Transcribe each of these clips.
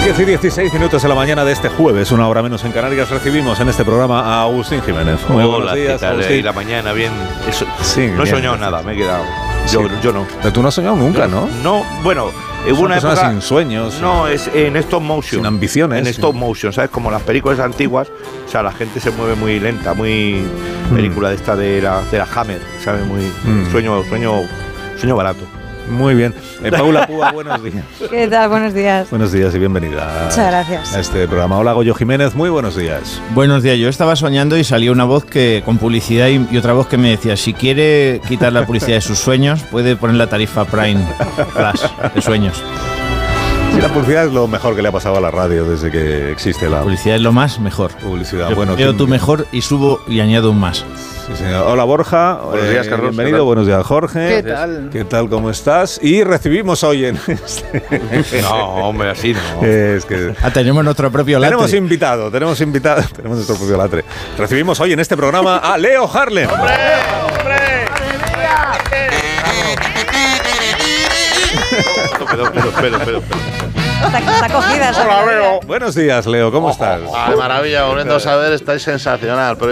10 y 16 minutos de la mañana de este jueves, una hora menos en Canarias, recibimos en este programa a Agustín Jiménez. Muy buenos días, Agustín. Y la mañana bien. Eso, sí, no he bien, soñado nada, me he quedado. Yo no. Pero tú no has soñado nunca, ¿no? No, bueno, hubo una época sin sueños. No, es en stop motion. Sin ambiciones. En stop motion, ¿sabes? Como las películas antiguas, o sea, la gente se mueve muy lenta, muy película de esta de la Hammer, ¿sabes? Muy sueño barato. Muy bien. Paula Púa, buenos días. ¿Qué tal? Buenos días. Buenos días y bienvenida. Muchas gracias. A este programa. Hola, Goyo Jiménez, muy buenos días. Buenos días. Yo estaba soñando y salió una voz con publicidad y otra voz que me decía, si quiere quitar la publicidad de sus sueños, puede poner la tarifa Prime Plus de sueños. Sí, la publicidad es lo mejor que le ha pasado a la radio desde que existe la publicidad. Es lo más mejor. Publicidad. Yo bueno, veo tu mejor y subo y añado un más. Sí, señor. Hola, Borja. Buenos días, Carlos. Bienvenido. Buenos días, Jorge. ¿Qué tal? ¿Qué tal? ¿Cómo estás? Y recibimos hoy en No, hombre, así no. Es que tenemos nuestro propio latre. Tenemos invitado, tenemos nuestro propio latre. Recibimos hoy en este programa a Leo Harlem. ¡Hombre! Pero. Está cogida esa. Hola, Leo. Buenos días, Leo, ¿cómo estás? Ay, maravilla, volviendo a saber, estáis sensacional, pero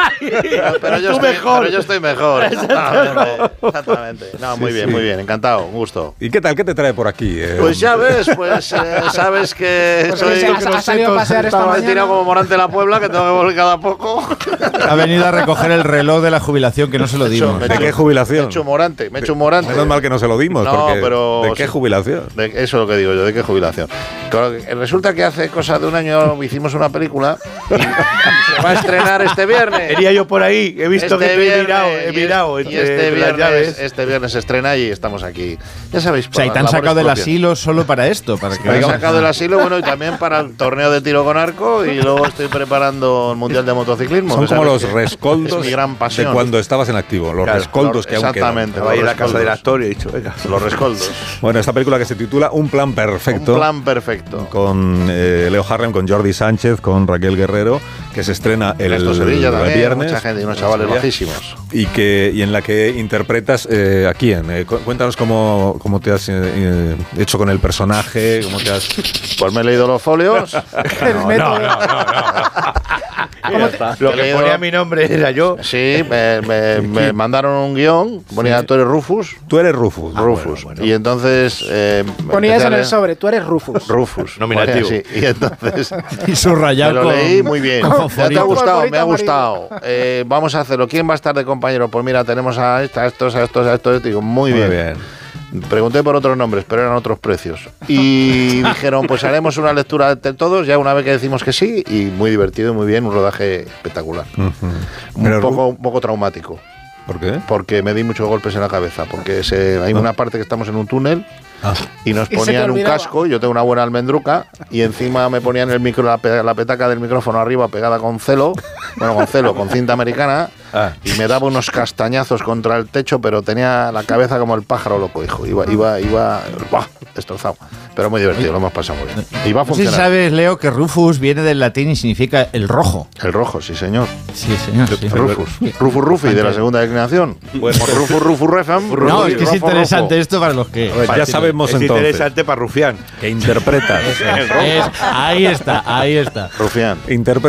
yo estoy mejor. Exactamente. No, muy bien, encantado, un gusto. ¿Y qué tal? ¿Qué te trae por aquí? Pues ya ves, sabes que ha salido a pasear esta estaba mañana. tirado como Morante de la Puebla, que tengo que volver cada poco. Ha venido a recoger el reloj de la jubilación, que no se lo dimos. ¿De qué jubilación? Me he hecho Morante. Menos mal que no se lo dimos, No, porque pero ¿de qué sí. jubilación? Eso es lo que digo yo, ¿de qué jubilación? Claro, resulta que hace cosa de un año hicimos una película y se va a estrenar este viernes. Iría yo por ahí, he visto que te he mirado. Y este viernes se estrena y estamos aquí. Ya sabéis, O sea, y te han sacado del asilo solo para esto. Para que Me han sacado del asilo, bueno, y también para el torneo de tiro con arco, y luego estoy preparando el Mundial de Motociclismo. Son que como sabes los que rescoldos es mi gran pasión. de cuando estabas en activo. Los rescoldos que aún quedan. Exactamente. Estaba ahí en la casa del rescoldos. actor y he dicho, venga. Los rescoldos. Bueno, esta película que se titula Un plan perfecto. Un plan perfecto. Con Leo Harlem, con Jordi Sánchez, con Raquel Guerrero, que se estrena el Ernesto Sevilla también, viernes. mucha gente y unos chavales bajísimos. Y en la que interpretas a quién. Cuéntanos cómo te has hecho con el personaje, cómo te has... Pues me he leído los folios. método. Lo que ponía mi nombre era yo. Sí, me mandaron un guión, ponía tú eres Rufus. Tú eres Rufus. Rufus. Bueno. Y entonces... Ponías en el sobre, tú eres Rufus. Rufus. Nominativo. Sí. Y entonces... Y subrayado me lo leí muy bien. con ¿Ya te ha fosforito. gustado? Fosforito Me ha amarillo. gustado. Vamos a hacerlo. ¿Quién va a estar de compañero? Pues mira, tenemos a estos. Digo, muy bien. Pregunté por otros nombres, pero eran otros precios. Y dijeron, pues haremos una lectura entre todos, ya una vez que decimos que sí, y muy divertido y muy bien, un rodaje espectacular. Un poco traumático, ¿Por qué? porque me di muchos golpes en la cabeza, porque hay una parte que estamos en un túnel y nos Y se te ponían un olvidaba. casco, yo tengo una buena almendruca, y encima me ponían el micro, la petaca del micrófono arriba pegada con con cinta americana, y me daba unos castañazos contra el techo, pero tenía la cabeza como el pájaro loco, hijo. Iba destrozado. Pero muy divertido, lo hemos pasado muy bien. Y va a No sé si funcionar. sabes, Leo, que Rufus viene del latín y significa el rojo. El rojo, sí, señor. Sí, señor. Sí. Rufus. Rufus Rufi, de la segunda declinación. Bueno. Rufus Refam. No, es que es interesante esto para los que... Ya sabemos Es entonces interesante para Rufián. que interpretas. Ahí está. Rufián.